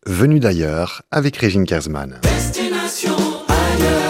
Venu d'ailleurs avec Régine Kersman. Destination ailleurs.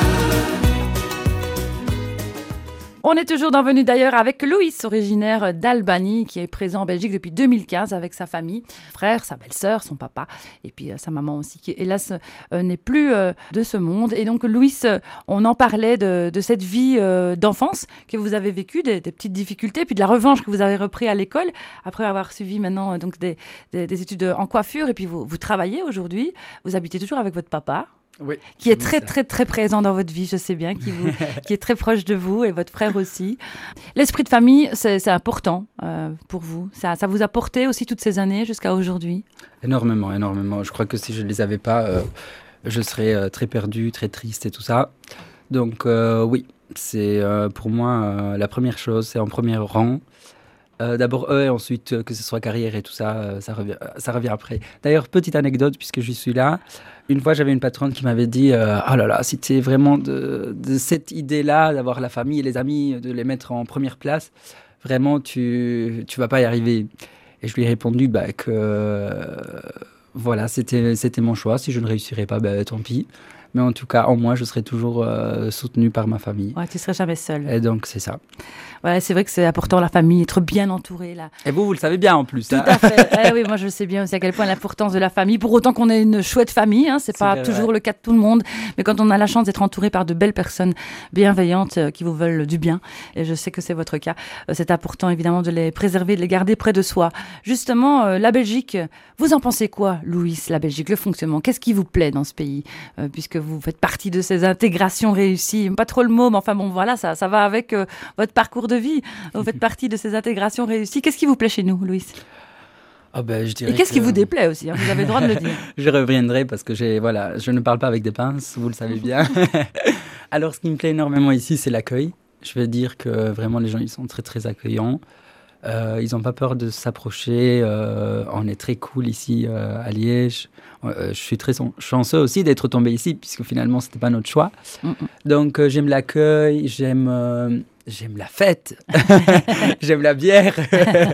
On est toujours dans Venu d'ailleurs avec Louis, originaire d'Albanie, qui est présent en Belgique depuis 2015 avec sa famille, frère, sa belle-sœur, son papa, et puis sa maman aussi, qui hélas n'est plus de ce monde. Et donc Louis, on en parlait de cette vie d'enfance que vous avez vécue, des petites difficultés, puis de la revanche que vous avez repris à l'école, après avoir suivi maintenant donc des études en coiffure, et puis vous travaillez aujourd'hui, vous habitez toujours avec votre papa. Oui, qui est très, très, très présent dans votre vie, je sais bien, qui est très proche de vous et votre frère aussi. L'esprit de famille, c'est important pour vous. Ça vous a porté aussi toutes ces années jusqu'à aujourd'hui? Énormément, énormément. Je crois que si je ne les avais pas, je serais très perdu, très triste et tout ça. Donc oui, c'est pour moi la première chose, c'est en premier rang. D'abord eux et ensuite que ce soit carrière et tout ça, ça revient après. D'ailleurs, petite anecdote puisque je suis là. Une fois, j'avais une patronne qui m'avait dit « Oh là là, si tu es vraiment de cette idée-là, d'avoir la famille et les amis, de les mettre en première place, vraiment, tu vas pas y arriver. » Et je lui ai répondu que voilà, c'était mon choix. Si je ne réussirais pas, tant pis. Mais en tout cas, en moi, je serai toujours soutenu par ma famille. Ouais, tu ne serais jamais seul. Et donc, c'est ça. Ouais, c'est vrai que c'est important, la famille, être bien entouré. Là. Et vous le savez bien en plus. Tout à fait. Oui, moi, je sais bien aussi à quel point l'importance de la famille. Pour autant qu'on ait une chouette famille, c'est pas toujours le cas de tout le monde. Mais quand on a la chance d'être entouré par de belles personnes bienveillantes qui vous veulent du bien, et je sais que c'est votre cas, c'est important évidemment de les préserver, de les garder près de soi. Justement, la Belgique, vous en pensez quoi, Louis, la Belgique, le fonctionnement? Qu'est-ce qui vous plaît dans ce pays, puisque vous faites partie de ces intégrations réussies? Pas trop le mot, mais enfin bon, voilà, ça va avec votre parcours de vie. Vous faites partie de ces intégrations réussies. Qu'est-ce qui vous plaît chez nous, Louis? Je dirais et qu'est-ce qui vous déplaît aussi, vous avez le droit de le dire. Je reviendrai parce que je ne parle pas avec des pinces, vous le savez bien. Alors, ce qui me plaît énormément ici, c'est l'accueil. Je vais dire que vraiment, les gens, ils sont très, très accueillants. Ils n'ont pas peur de s'approcher. On est très cool ici à Liège. Je suis très chanceux aussi d'être tombé ici, puisque finalement, ce n'était pas notre choix. Donc, j'aime l'accueil, j'aime la fête, j'aime la bière.